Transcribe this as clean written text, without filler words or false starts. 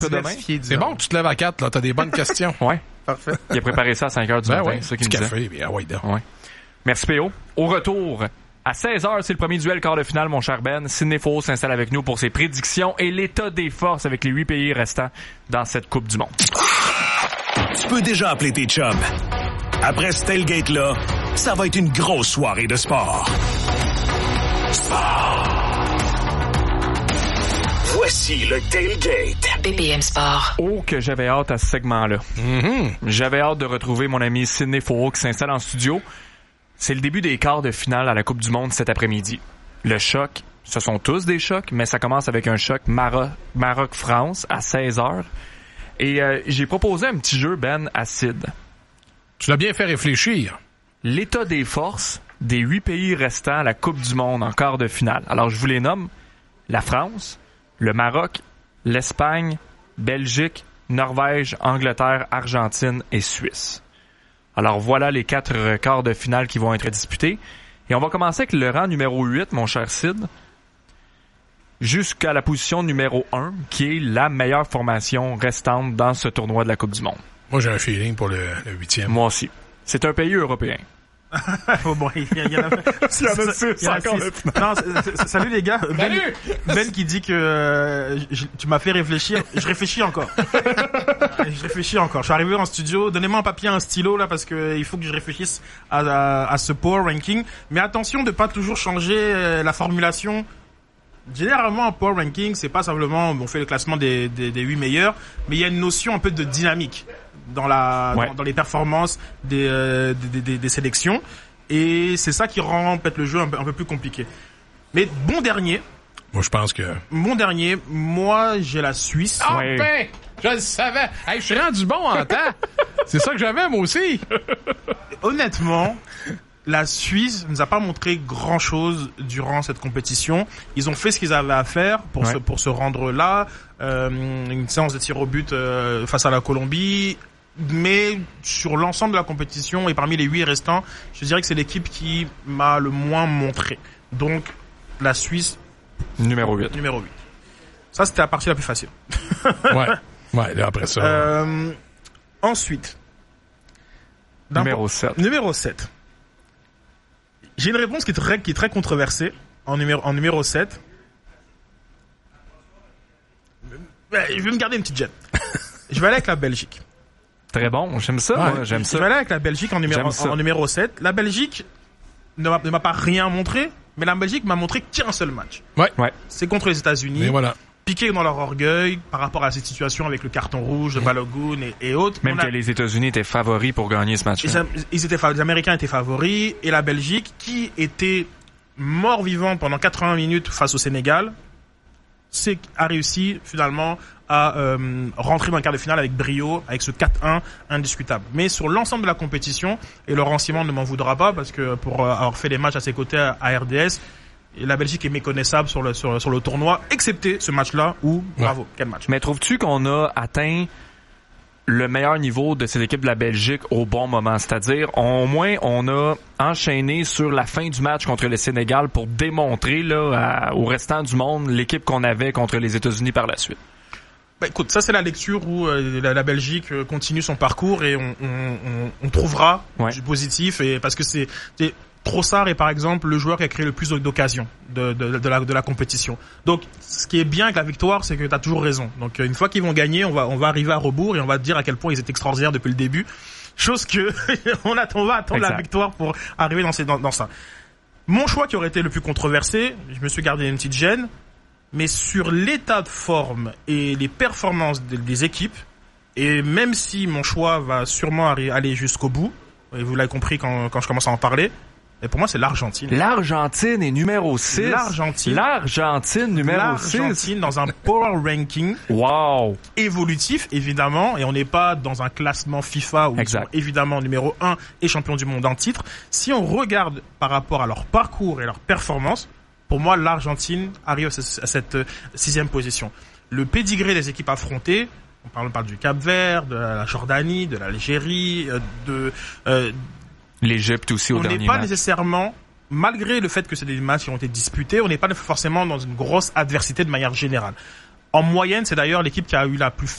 demain. C'est bon, tu te lèves à 4, là, t'as des bonnes questions. Ouais. Parfait. Il a préparé ça à 5h du matin, Ouais, c'est ça qu'il me disait. café, bien, ouais, donc. Ouais. Merci P.O. Au retour, à 16h, c'est le premier duel quart de finale, mon cher Ben. Sidney Faux s'installe avec nous pour ses prédictions et l'état des forces avec les 8 pays restants dans cette Coupe du Monde. Tu peux déjà appeler tes chums. Après ce tailgate-là, ça va être une grosse soirée de sport. Voici le tailgate. BPM Sport. Oh, que j'avais hâte à ce segment-là. J'avais hâte de retrouver mon ami Sidney Faux qui s'installe en studio. C'est le début des quarts de finale à la Coupe du Monde cet après-midi. Le choc, ce sont tous des chocs, mais ça commence avec un choc Maroc-France à 16h. Et j'ai proposé un petit jeu, Ben, à Sid. Tu l'as bien fait réfléchir. L'état des forces des 8 pays restants à la Coupe du Monde en quart de finale. Alors, je vous les nomme. La France, le Maroc, l'Espagne, Belgique, Norvège, Angleterre, Argentine et Suisse. Alors voilà les 4 quarts de finale qui vont être disputés. Et on va commencer avec le rang numéro 8, mon cher Sid, jusqu'à la position numéro 1, qui est la meilleure formation restante dans ce tournoi de la Coupe du Monde. Moi, j'ai un feeling pour le 8e. Moi aussi. C'est un pays européen. Oh bon, il y en a 6 encore. Non, salut les gars. Ben qui dit que tu m'as fait réfléchir. Je réfléchis encore. Je suis arrivé en studio. Donnez-moi un papier, un stylo là, parce que il faut que je réfléchisse à ce power ranking. Mais attention de pas toujours changer la formulation. Généralement, un power ranking, c'est pas simplement on fait le classement des 8 meilleurs, mais il y a une notion un peu de dynamique dans dans les performances des sélections, et c'est ça qui rend peut-être le jeu un peu plus compliqué. Mais bon dernier. Moi, je pense que... Moi, j'ai la Suisse. Ah ben, je le savais. Hey, je suis rendu bon en temps. C'est ça que j'avais, moi aussi. Honnêtement, la Suisse ne nous a pas montré grand-chose durant cette compétition. Ils ont fait ce qu'ils avaient à faire pour se rendre là. Une séance de tir au but face à la Colombie. Mais sur l'ensemble de la compétition et parmi les 8 restants, je dirais que c'est l'équipe qui m'a le moins montré. Donc, la Suisse... Numéro 8. Ça, c'était la partie la plus facile. Ouais, là, après ça... Ensuite... Numéro 7. J'ai une réponse qui est très controversée en numéro 7. Je vais me garder une petite gêne. Je vais aller avec la Belgique. Très bon, j'aime ça. Ouais, moi, j'aime ça. Je vais aller avec la Belgique en numéro 7. La Belgique ne m'a pas rien montré, mais la Belgique m'a montré qu'un seul match. Ouais. C'est contre les États-Unis. Et voilà. Piqués dans leur orgueil par rapport à cette situation avec le carton rouge de Balogun et autres. Même que les États-Unis étaient favoris pour gagner ce match-là. Les Américains étaient favoris, et la Belgique, qui était mort-vivant pendant 80 minutes face au Sénégal, a réussi finalement à rentrer dans le quart de finale avec brio, avec ce 4-1 indiscutable. Mais sur l'ensemble de la compétition, et Laurent Simon ne m'en voudra pas, parce que pour avoir fait des matchs à ses côtés à RDS, la Belgique est méconnaissable sur le tournoi, excepté ce match-là où, bravo, quel match. Mais trouves-tu qu'on a atteint le meilleur niveau de cette équipe de la Belgique au bon moment? C'est-à-dire, au moins, on a enchaîné sur la fin du match contre le Sénégal pour démontrer là au restant du monde l'équipe qu'on avait contre les États-Unis par la suite. Bah, écoute, ça c'est la lecture où la Belgique continue son parcours, et on trouvera du positif, et parce que c'est Trossard est par exemple le joueur qui a créé le plus d'occasions de la compétition. Donc ce qui est bien avec la victoire, c'est que tu as toujours raison. Donc une fois qu'ils vont gagner, on va arriver à rebours, et on va te dire à quel point ils étaient extraordinaires depuis le début. Chose que on va attendre la victoire pour arriver dans ça. Mon choix qui aurait été le plus controversé, je me suis gardé une petite gêne, mais sur l'état de forme et les performances des équipes, et même si mon choix va sûrement aller jusqu'au bout, et vous l'avez compris quand je commence à en parler, et pour moi, c'est l'Argentine. L'Argentine est numéro 6. L'Argentine numéro 6. L'Argentine dans un power ranking. Wow. Évolutif, évidemment. Et on n'est pas dans un classement FIFA où ils sont évidemment numéro 1 et champion du monde en titre. Si on regarde par rapport à leur parcours et leur performance, pour moi, l'Argentine arrive à cette 6e position. Le pédigré des équipes affrontées, on parle du Cap-Vert, de la Jordanie, de l'Algérie, l'Égypte aussi au dernier match. On n'est pas nécessairement, malgré le fait que c'est des matchs qui ont été disputés, on n'est pas forcément dans une grosse adversité de manière générale. En moyenne, c'est d'ailleurs l'équipe qui a eu la plus